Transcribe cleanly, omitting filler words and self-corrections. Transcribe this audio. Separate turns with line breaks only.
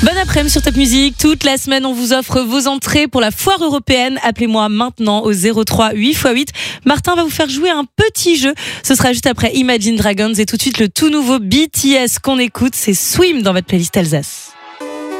Bon après-midi sur Top Music. Toute la semaine, on vous offre vos entrées pour la foire européenne. Appelez-moi maintenant au 03 8x8. Martin va vous faire jouer un petit jeu. Ce sera juste après Imagine Dragons et tout de suite le tout nouveau BTS qu'on écoute. C'est Swim dans votre playlist Alsace.